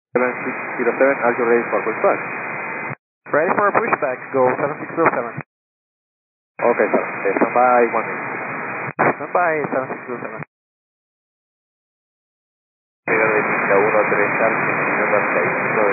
7607, are you ready for pushback? Ready for a pushback, go 7607. Okay, sir. Stand by 1 minute. Stand by 7607. Llega de pista 130 al 6,